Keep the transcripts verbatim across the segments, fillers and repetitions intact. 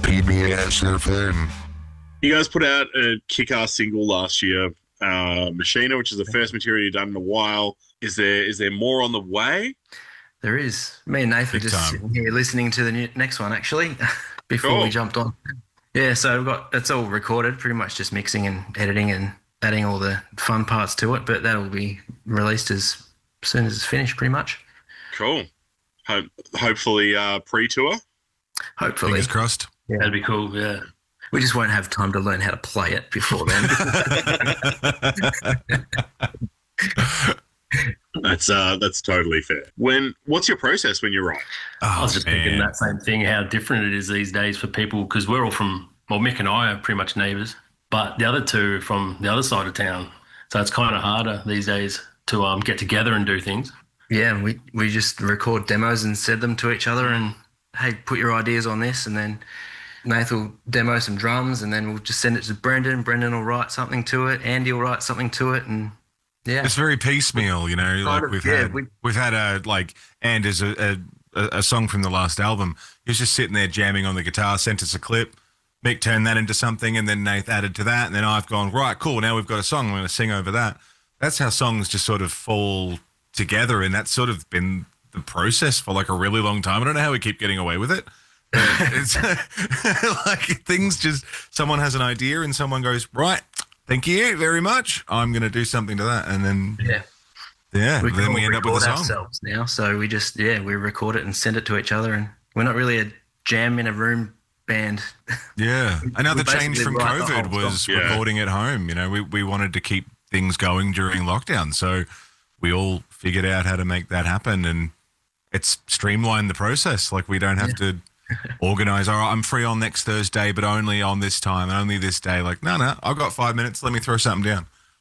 P B S F M. You guys put out a kick-ass single last year, uh, Machina, which is the first material you've done in a while. Is there is there more on the way? There is. Me and Nathan were just time. sitting here listening to the new, next one, actually, before Cool. we jumped on. Yeah, so we've got it's all recorded, pretty much just mixing and editing and adding all the fun parts to it, but that'll be released as soon as it's finished, pretty much. Cool. Ho- hopefully uh, pre-tour. Hopefully. Fingers crossed. Yeah. That'd be cool, yeah. We just won't have time to learn how to play it before then. That's uh, that's totally fair. When what's your process when you write? I was Oh, just thinking man. that same thing, how different it is these days for people, because we're all from, well, Mick and I are pretty much neighbours, but the other two are from the other side of town. So it's kind of harder these days to um, get together and do things. Yeah, we, we just record demos and send them to each other and, hey, put your ideas on this, and then Nathan will demo some drums, and then we'll just send it to Brendan. Brendan will write something to it. Andy will write something to it, and yeah. It's very piecemeal, you know. Like of, we've yeah, had, we- we've had a like, and as a, a a song from the last album, he was just sitting there jamming on the guitar, sent us a clip. Mick turned that into something, and then Nath added to that, and then I've gone, right, cool. Now we've got a song. I'm going to sing over that. That's how songs just sort of fall together, and that's sort of been the process for like a really long time. I don't know how we keep getting away with it. But it's like things just, someone has an idea and someone goes, right, thank you very much. I'm going to do something to that. And then, Yeah. yeah, We can then all we end up with a record song. ourselves now, so we just, yeah, we record it and send it to each other, and we're not really a jam in a room band. Yeah. Another we change basically from write the COVID whole was song. Yeah. recording at home. You know, we, we wanted to keep things going during lockdown. So we all figured out how to make that happen, and it's streamlined the process. Like we don't have to organize, all right, I'm free on next Thursday, but only on this time, only this day. Like, no, no, I've got five minutes. Let me throw something down.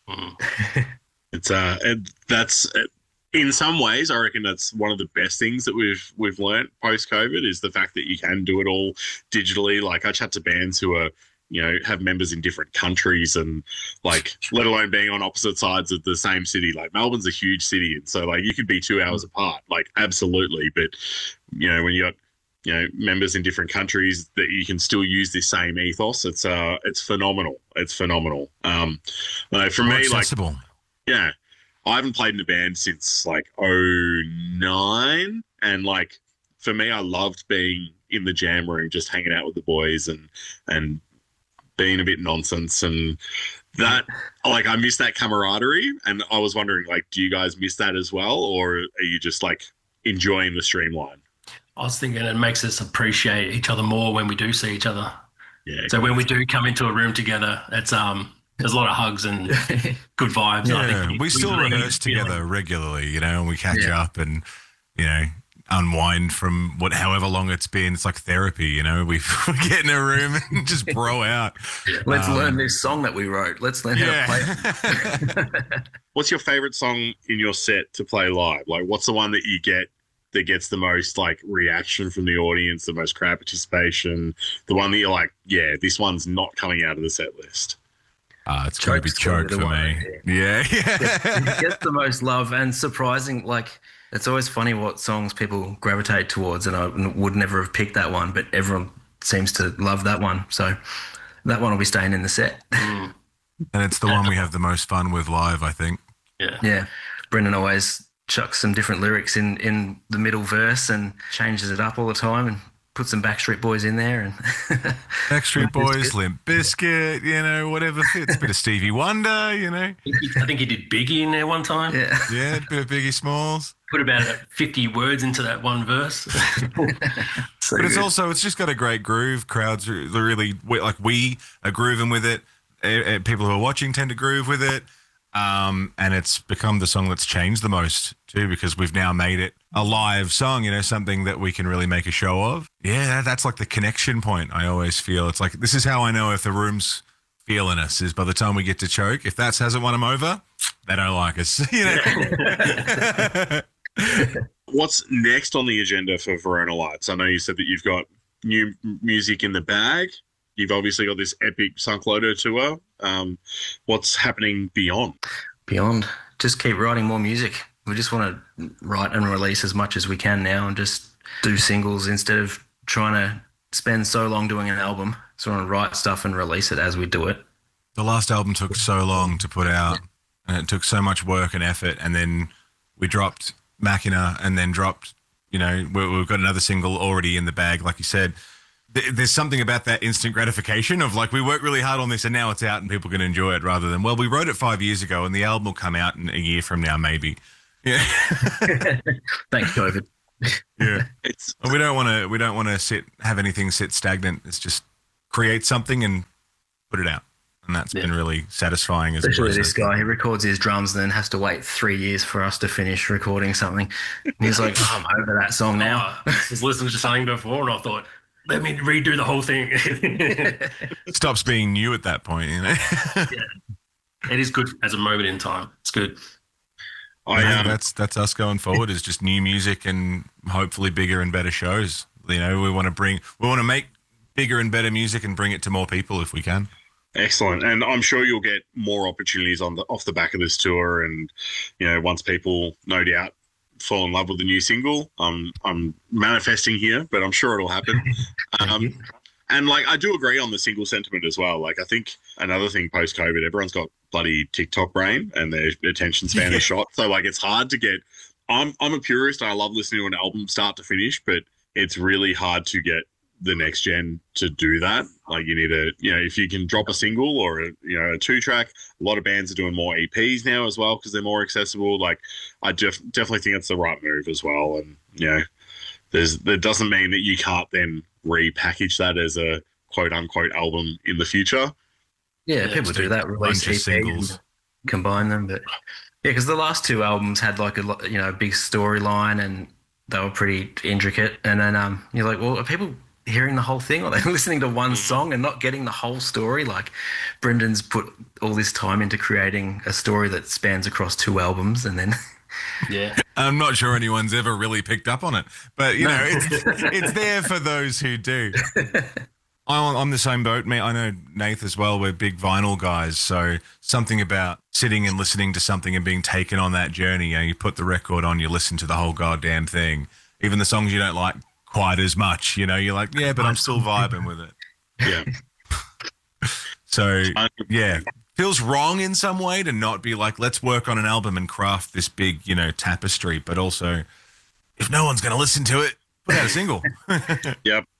It's uh, it, that's uh, in some ways, I reckon that's one of the best things that we've we've learnt post COVID is the fact that you can do it all digitally. Like I chat to bands who are, you know, have members in different countries and like, let alone being on opposite sides of the same city. Like Melbourne's a huge city, and so like you could be two hours apart, like absolutely. But you know, when you got, you know, members in different countries, that you can still use this same ethos. It's uh, it's phenomenal. It's phenomenal. Um, uh, for More me, like, accessible. yeah, I haven't played in a band since like oh nine, and like for me, I loved being in the jam room, just hanging out with the boys and and being a bit nonsense, and that like I miss that camaraderie. And I was wondering, like, do you guys miss that as well, or are you just like enjoying the streamline? I was thinking it makes us appreciate each other more when we do see each other. Yeah. So when we do come into a room together, it's um, there's a lot of hugs and good vibes. I Yeah, think we still leave rehearse feeling- together regularly, you know, and we catch Yeah. up and, you know, unwind from what, however long it's been. It's like therapy, you know, we, we get in a room and just bro out. Let's Um, learn this song that we wrote. Let's learn how to play it. Yeah. What's your favorite song in your set to play live? Like, what's the one that you get that gets the most like reaction from the audience, the most crowd participation, the one that you're like, yeah, this one's not coming out of the set list? uh, it's going to be Choke's gotta choke be the for one, me. Yeah. It gets the most love, and surprising, like, it's always funny what songs people gravitate towards, and I would never have picked that one, but everyone seems to love that one. So that one will be staying in the set. And it's the one we have the most fun with live, I think. Yeah. Yeah. Brendan always chucks some different lyrics in, in the middle verse and changes it up all the time and puts some Backstreet Boys in there. And Backstreet Boys, Limp Bizkit, you know, whatever fits. A bit of Stevie Wonder, you know. I think he- I think he did Biggie in there one time. yeah. Yeah, a bit of Biggie Smalls. Put about fifty words into that one verse. So But it's good. also, it's just got a great groove. Crowds are they're really, we- like we are grooving with it. Eh, eh, People who are watching tend to groove with it. Um, and it's become the song that's changed the most too, because we've now made it a live song, you know, something that we can really make a show of. Yeah, that's like the connection point. I always feel it's like, this is how I know if the room's feeling us, is by the time we get to choke. If that hasn't won them over, they don't like us, you know. What's next on the agenda for Verona Lights? I know you said that you've got new m- music in the bag. You've obviously got this epic Sunk Loader tour. Um, what's happening beyond? Beyond, just keep writing more music. We just want to write and release as much as we can now and just do singles instead of trying to spend so long doing an album, so we want to write stuff and release it as we do it. The last album took so long to put out, and it took so much work and effort, and then we dropped Machina, and then dropped, you know, we, we've got another single already in the bag, like you said. Th- there's something about that instant gratification of like, we worked really hard on this and now it's out and people can enjoy it, rather than, well, we wrote it five years ago and the album will come out in a year from now, maybe. Yeah. Thanks, COVID. Yeah. It's Well, we don't want to, we don't want to sit, have anything sit stagnant. It's just create something and put it out. And that's Yeah. been really satisfying as a Especially process. this guy, he records his drums and then has to wait three years for us to finish recording something. And he's like, oh, I'm over that song now. Oh, I was listening to something before and I thought, let me redo the whole thing. It stops being new at that point, you know. It is good as a moment in time. It's good. I I um, that's that's us going forward, is just new music and hopefully bigger and better shows. You know, we want to bring, we want to make bigger and better music and bring it to more people if we can. excellent, and I'm sure you'll get more opportunities on the off the back of this tour, and you know, once people no doubt fall in love with the new single, um, I'm manifesting here, but I'm sure it'll happen. Um, and like, I do agree on the single sentiment as well. Like, I think another thing post COVID, everyone's got bloody TikTok brain and their attention span is shot. So like, it's hard to get. I'm I'm a purist. I love listening to an album start to finish, but it's really hard to get the next gen to do that. Like, you need a, you know, if you can drop a single or a, you know, a two track. A lot of bands are doing more E Ps now as well because they're more accessible. Like, I def- definitely think it's the right move as well. And you know, there's that doesn't mean that you can't then repackage that as a quote unquote album in the future. Yeah, Yeah, people just do a that, release bunch of E Ps singles. and combine them. But yeah, because the last two albums had like a lot, you know, big storyline and they were pretty intricate. And then um, you're like, well, are people hearing the whole thing, or they're listening to one song and not getting the whole story? Like, Brendan's put all this time into creating a story that spans across two albums, and then Yeah. I'm not sure anyone's ever really picked up on it, but you know, it's it's there for those who do. I'm on the same boat, mate. I know Nath as well. We're big vinyl guys, so something about sitting and listening to something and being taken on that journey. You know, you put the record on, you listen to the whole goddamn thing, even the songs you don't like quite as much. You know, you're like, yeah, but I'm still vibing with it. Yeah. So yeah, feels wrong in some way to not be like, let's work on an album and craft this big, you know, tapestry. But also, if no one's going to listen to it, put out a single. Yep.